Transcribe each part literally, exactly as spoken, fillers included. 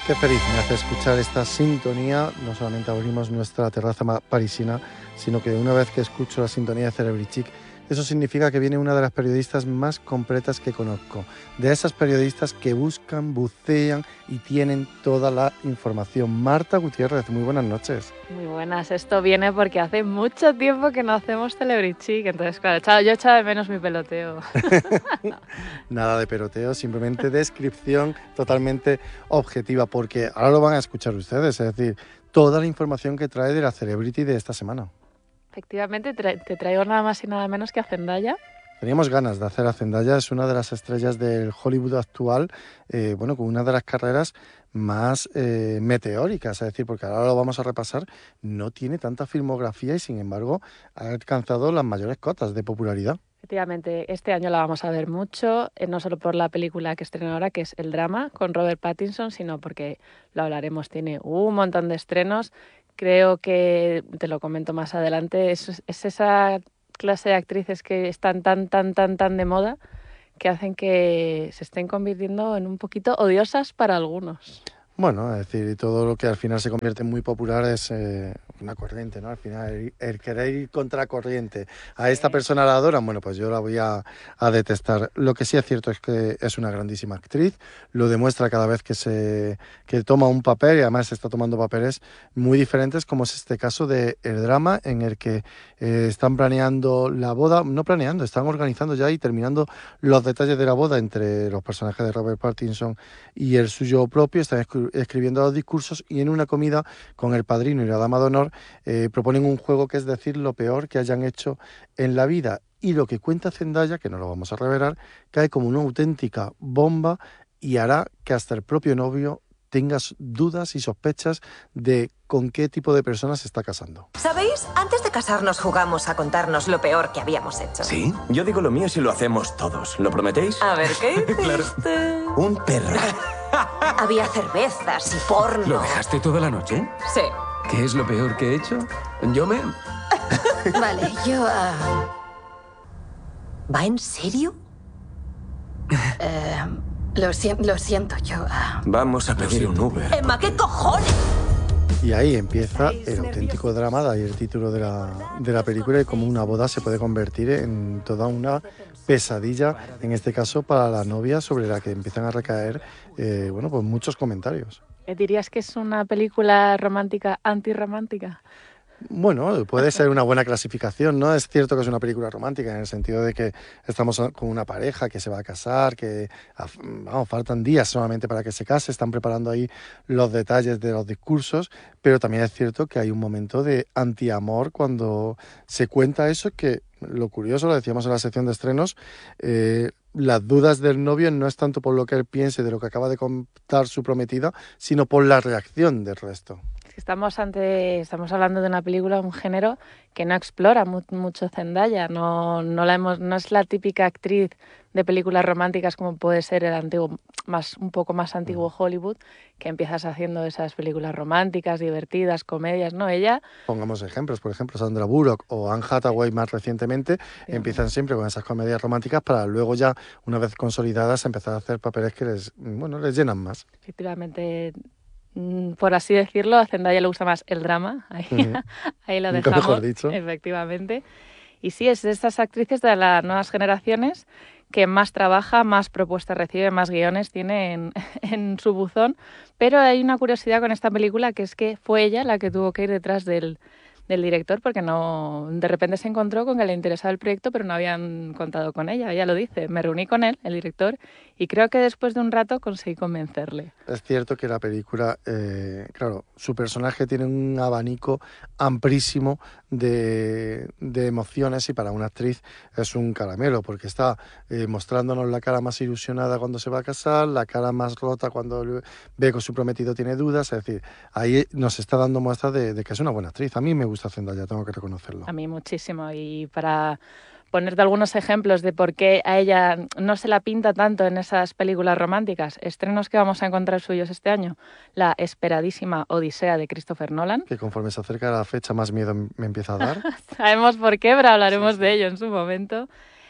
Qué feliz me hace escuchar esta sintonía. No solamente abrimos nuestra terraza parisina, sino que una vez que escucho la sintonía de Celebrity Chic, eso significa que viene una de las periodistas más completas que conozco. De esas periodistas que buscan, bucean y tienen toda la información. Marta Gutiérrez, muy buenas noches. Muy buenas. Esto viene porque hace mucho tiempo que no hacemos Celebrity Chic. Entonces, claro, yo echaba de menos mi peloteo. No. Nada de peloteo, simplemente descripción totalmente objetiva, porque ahora lo van a escuchar ustedes, es decir, toda la información que trae de la Celebrity de esta semana. Efectivamente, tra- te traigo nada más y nada menos que a Zendaya. Teníamos ganas de hacer a Zendaya, es una de las estrellas del Hollywood actual, eh, bueno, con una de las carreras más eh, meteóricas, es decir, porque ahora lo vamos a repasar, no tiene tanta filmografía y sin embargo ha alcanzado las mayores cotas de popularidad. Efectivamente, este año la vamos a ver mucho, eh, no solo por la película que estrena ahora, que es El drama, con Robert Pattinson, sino porque, lo hablaremos, tiene un montón de estrenos. Creo que, te lo comento más adelante, es, es esa clase de actrices que están tan, tan, tan, tan de moda que hacen que se estén convirtiendo en un poquito odiosas para algunos. Bueno, es decir, todo lo que al final se convierte en muy popular es eh, una corriente, ¿no? Al final, el, el querer ir contra corriente. A esta persona la adoran, bueno, pues yo la voy a, a detestar. Lo que sí es cierto es que es una grandísima actriz, lo demuestra cada vez que se que toma un papel y además está tomando papeles muy diferentes, como es este caso de El drama, en el que eh, están planeando la boda, no planeando, están organizando ya y terminando los detalles de la boda entre los personajes de Robert Pattinson y el suyo propio, están escribiendo los discursos y en una comida con el padrino y la dama de honor eh, proponen un juego que es decir lo peor que hayan hecho en la vida, y lo que cuenta Zendaya, que no lo vamos a revelar, cae como una auténtica bomba y hará que hasta el propio novio tenga dudas y sospechas de con qué tipo de persona se está casando. ¿Sabéis? Antes de casarnos jugamos a contarnos lo peor que habíamos hecho. ¿Sí? Yo digo lo mío si lo hacemos todos. ¿Lo prometéis? A ver, ¿qué hiciste? Claro. Un perro. Había cervezas y porno. ¿Lo dejaste toda la noche? Sí. ¿Qué es lo peor que he hecho? Yo me... Vale, yo... Uh... ¿Va en serio? eh, lo, si lo siento, yo... Uh... Vamos a pedir un Uber. Emma, ¿qué cojones? Y ahí empieza el auténtico drama, de ahí el título de la, de la película, y cómo una boda se puede convertir en toda una pesadilla, en este caso para la novia, sobre la que empiezan a recaer eh, bueno, pues muchos comentarios. ¿Dirías que es una película romántica antirromántica? Bueno, puede ser una buena clasificación, ¿no? Es cierto que es una película romántica en el sentido de que estamos con una pareja que se va a casar, que vamos, faltan días solamente para que se case, están preparando ahí los detalles de los discursos, pero también es cierto que hay un momento de antiamor cuando se cuenta eso, que lo curioso, lo decíamos en la sección de estrenos, eh, las dudas del novio no es tanto por lo que él piense de lo que acaba de contar su prometida, sino por la reacción del resto. Estamos ante, estamos hablando de una película, un género que no explora mu mucho Zendaya, no, no, la hemos, no es la típica actriz de películas románticas como puede ser el antiguo, más, un poco más antiguo Hollywood, que empiezas haciendo esas películas románticas, divertidas, comedias, ¿no? Ella... Pongamos ejemplos, por ejemplo, Sandra Bullock o Anne Hathaway más recientemente, sí, empiezan siempre con esas comedias románticas para luego ya, una vez consolidadas, empezar a hacer papeles que les, bueno, les llenan más. Efectivamente... Por así decirlo, a Zendaya le gusta más el drama, ahí, uh-huh. ahí lo dejamos, mejor dicho. Efectivamente. Y sí, es de estas actrices de las nuevas generaciones que más trabaja, más propuestas recibe, más guiones tiene en, en su buzón, pero hay una curiosidad con esta película, que es que fue ella la que tuvo que ir detrás del, del director, porque no, de repente se encontró con que le interesaba el proyecto, pero no habían contado con ella. Ella lo dice, me reuní con él, el director, y creo que después de un rato conseguí convencerle. Es cierto que la película, eh, claro, su personaje tiene un abanico amplísimo de, de emociones, y para una actriz es un caramelo, porque está eh, mostrándonos la cara más ilusionada cuando se va a casar, la cara más rota cuando ve que su prometido tiene dudas, es decir, ahí nos está dando muestras de, de que es una buena actriz. A mí me gusta Zendaya, tengo que reconocerlo. A mí muchísimo, y para ponerte algunos ejemplos de por qué a ella no se la pinta tanto en esas películas románticas, estrenos que vamos a encontrar suyos este año, la esperadísima Odisea de Christopher Nolan. Que conforme se acerca la fecha más miedo me empieza a dar. Sabemos por qué, pero hablaremos sí, sí. de ello en su momento.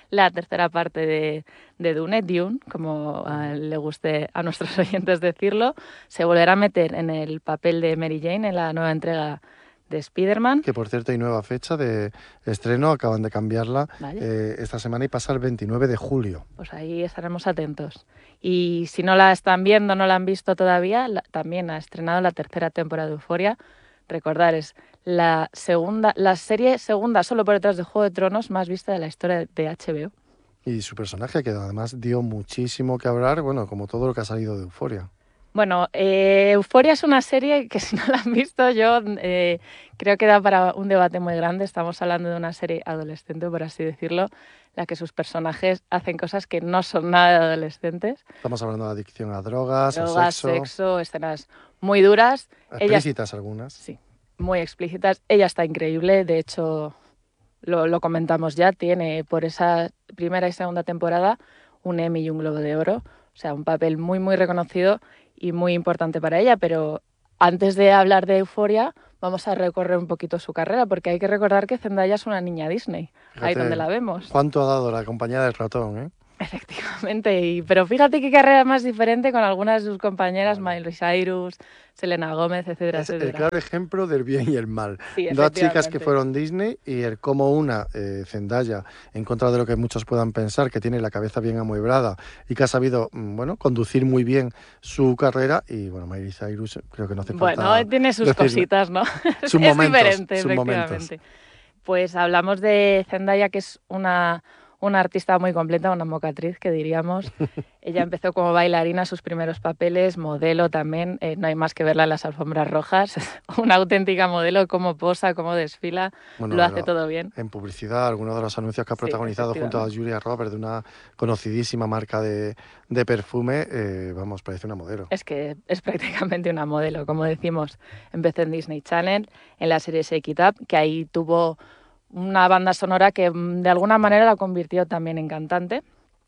la tercera parte de, de Dune, Dune, como a le guste a nuestros oyentes decirlo. Se volverá a meter en el papel de Mary Jane en la nueva entrega de Spider-Man. Que por cierto hay nueva fecha de estreno, acaban de cambiarla Vale. eh, esta semana y pasa el veintinueve de julio. Pues ahí estaremos atentos. Y si no la están viendo, no la han visto todavía, la, también ha estrenado la tercera temporada de Euphoria. Recordar, es la segunda, la serie segunda solo por detrás de Juego de Tronos más vista de la historia de H B O. Y su personaje, que además dio muchísimo que hablar, bueno, como todo lo que ha salido de Euphoria. Bueno, eh, Euphoria es una serie que si no la han visto yo eh, creo que da para un debate muy grande. Estamos hablando de una serie adolescente, por así decirlo, la que sus personajes hacen cosas que no son nada de adolescentes. Estamos hablando de adicción a drogas, Drogas, a sexo, sexo, escenas muy duras. Ella, explícitas algunas. sí, muy explícitas. Ella está increíble, de hecho lo, lo comentamos ya, tiene por esa primera y segunda temporada un Emmy y un Globo de Oro, o sea, un papel muy muy reconocido y muy importante para ella, pero antes de hablar de Euphoria vamos a recorrer un poquito su carrera, porque hay que recordar que Zendaya es una niña Disney, Fíjate ahí donde la vemos. ¿Cuánto ha dado la compañía del ratón, eh? Efectivamente, y, pero fíjate qué carrera más diferente con algunas de sus compañeras, Miley Cyrus, Selena Gómez, etcétera, Es el etcétera. claro ejemplo del bien y el mal. Sí, Dos chicas que efectivamente. fueron Disney y el cómo una, eh, Zendaya, en contra de lo que muchos puedan pensar, que tiene la cabeza bien amueblada y que ha sabido, mm, bueno, conducir muy bien su carrera, y bueno, Miley Cyrus creo que no hace falta Bueno, tiene sus decirlo. cositas, ¿no? Sus es momentos, diferente, sus momentos. efectivamente. Pues hablamos de Zendaya, que es una, una artista muy completa, una mocatriz, que diríamos. Ella empezó como bailarina, sus primeros papeles, modelo también. Eh, no hay más que verla en las alfombras rojas. Una auténtica modelo, cómo posa, cómo desfila, Bueno, lo hace pero todo bien. en publicidad, algunos de los anuncios que ha Sí, protagonizado junto a efectivamente. Julia Roberts de una conocidísima marca de, de perfume, eh, vamos, parece una modelo. Es que es prácticamente una modelo, como decimos. Empezó en Disney Channel, en la serie Shake It Up, que ahí tuvo una banda sonora que mm, de alguna manera la convirtió también en cantante.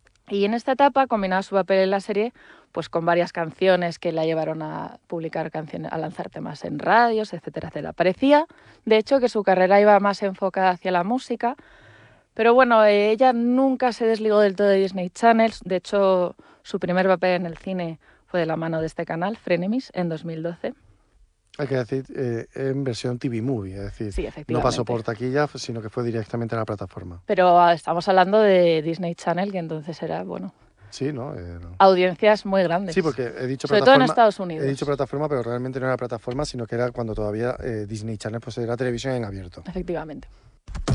Y en esta etapa combinaba su papel en la serie pues con varias canciones que la llevaron a publicar canciones, a lanzar temas en radios, etcétera, etcétera. Parecía, de hecho, que su carrera iba más enfocada hacia la música, pero bueno, eh, ella nunca se desligó del todo de Disney Channel. De hecho, su primer papel en el cine fue de la mano de este canal, Frenemies, en dos mil doce. Hay que decir, eh, en versión T V Movie, es decir, Sí, no efectivamente. pasó por taquilla, sino que fue directamente a la plataforma. Pero ah, estamos hablando de Disney Channel, que entonces era, bueno, Sí, ¿no? Eh, no. audiencias muy grandes. Sí, porque he dicho Sobre todo en plataforma, Estados Unidos. he dicho plataforma, pero realmente no era plataforma, sino que era cuando todavía eh, Disney Channel pues era televisión en abierto. Efectivamente.